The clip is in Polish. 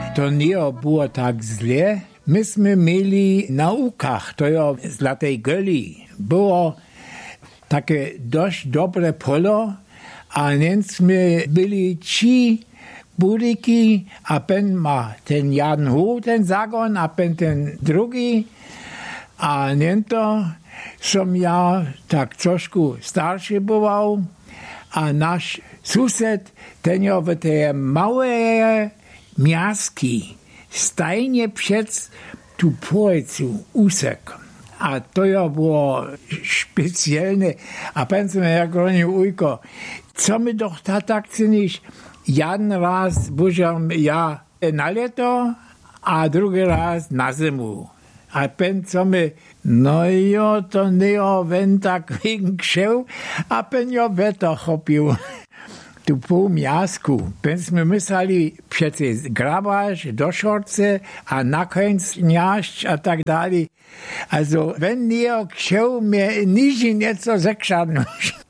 to nie było tak źle. Myśmy mieli na łukach, to ja z Latej Goli, było takie dość dobre polo, a więc my byli ci budyki, a pen ma ten Jan Hu, ten zagon, a pen ten drugi, a niento som ja tak trošku starszy bywał, a nasz sused, ten jo w te małe miaski, stajnie przed tu pojecu usek. A to ja było specjalne. A pędzę jak oni ujko, co my doch tak czynisz? Jeden raz bużam ja na leto, a drugi raz na zimu. A co my, no jo, to nie wen tak wegen krzeł, a pen jo weto chopił. Tu pół miasku. Myśmy myśleli przecież grabać do szorce, a na końcu niaść, a tak dalej. Also, wenn nie chciał mnie niż nieco zekrzadnąć.